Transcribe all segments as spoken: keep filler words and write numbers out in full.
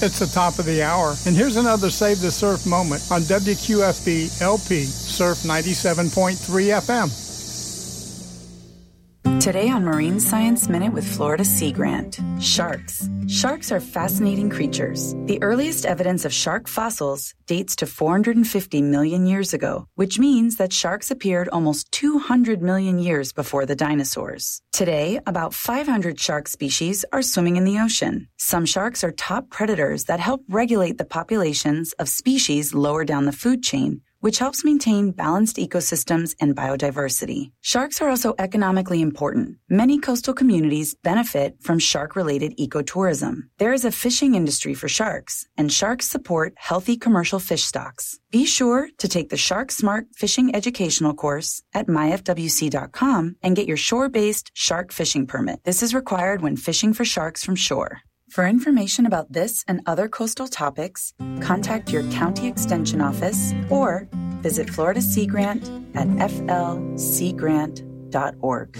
It's the top of the hour, and here's another Save the Surf moment on W Q F B L P Surf ninety-seven point three F M. Today on Marine Science Minute with Florida Sea Grant. Sharks. Sharks are fascinating creatures. The earliest evidence of shark fossils dates to four hundred fifty million years ago, which means that sharks appeared almost two hundred million years before the dinosaurs. Today, about five hundred shark species are swimming in the ocean. Some sharks are top predators that help regulate the populations of species lower down the food chain, which helps maintain balanced ecosystems and biodiversity. Sharks are also economically important. Many coastal communities benefit from shark-related ecotourism. There is a fishing industry for sharks, and sharks support healthy commercial fish stocks. Be sure to take the Shark Smart Fishing Educational course at my f w c dot com and get your shore-based shark fishing permit. This is required when fishing for sharks from shore. For information about this and other coastal topics, contact your county extension office or visit Florida Sea Grant at f l sea grant dot org.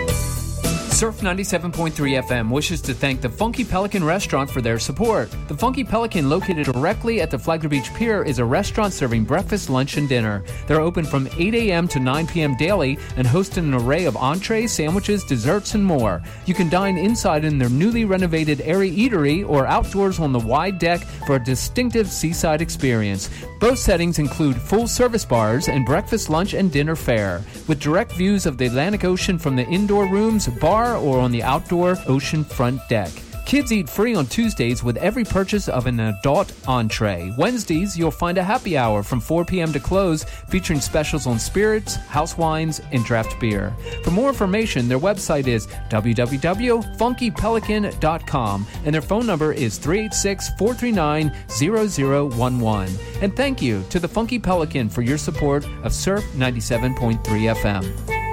Surf ninety-seven point three F M wishes to thank the Funky Pelican Restaurant for their support. The Funky Pelican, located directly at the Flagler Beach Pier, is a restaurant serving breakfast, lunch, and dinner. They're open from eight a.m. to nine p.m. daily and host an array of entrees, sandwiches, desserts, and more. You can dine inside in their newly renovated airy eatery or outdoors on the wide deck for a distinctive seaside experience. Both settings include full-service bars and breakfast, lunch, and dinner fare, with direct views of the Atlantic Ocean from the indoor rooms, bar, or on the outdoor ocean front deck. Kids eat free on Tuesdays with every purchase of an adult entree. Wednesdays, you'll find a happy hour from four p.m. to close, featuring specials on spirits, house wines, and draft beer. For more information, their website is w w w dot funky pelican dot com, and their phone number is three eight six, four three nine, zero zero one one. And thank you to the Funky Pelican for your support of Surf ninety-seven point three F M.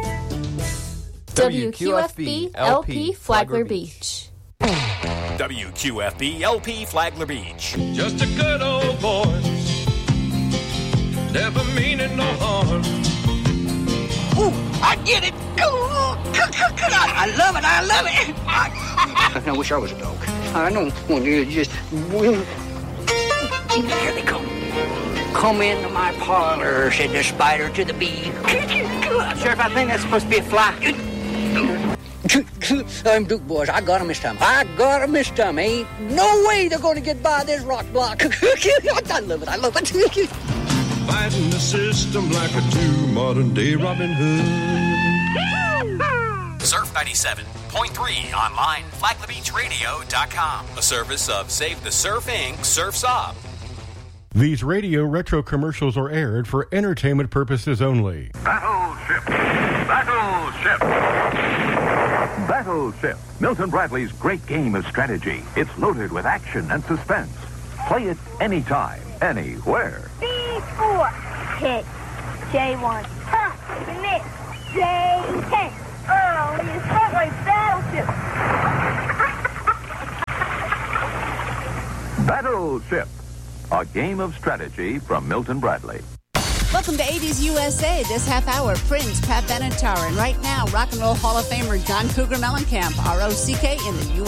W Q F B L P Flagler Beach. W Q F B L P Flagler Beach. Just a good old boy, never meaning no harm. Ooh, I get it. Ooh, I love it. I love it. I, I wish I was a dog. I know when you just. Here they come. Come into my parlor, said the spider to the bee. Sheriff, I think that's supposed to be a fly. I'm Duke, boys. I got him this time. I got him this time. Ain't no way they're going to get by this rock block. I love it. I love it. Fighting the system like a true modern-day Robin Hood. Surf ninety-seven point three online, flagler beach radio dot com. A service of Save the Surf Incorporated. Surf's Up. These radio retro commercials are aired for entertainment purposes only. Battleship! Battleship! Battleship, Milton Bradley's great game of strategy. It's loaded with action and suspense. Play it anytime, anywhere. B four, hit. J one, huh, miss. J ten. Oh, he's front like Battleship. Battleship, a game of strategy from Milton Bradley. Welcome to eighties U S A. This half hour, Prince, Pat Benatar, and right now, Rock and Roll Hall of Famer John Cougar Mellencamp, R O C K in the U S